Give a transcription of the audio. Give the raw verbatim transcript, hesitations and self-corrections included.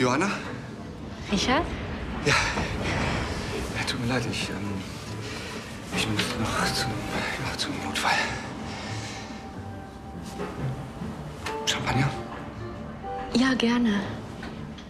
Johanna? Richard? Ja. Ja, tut mir leid, ich, ähm, ich muss noch zum, ja, zum Notfall. Champagner? Ja, gerne.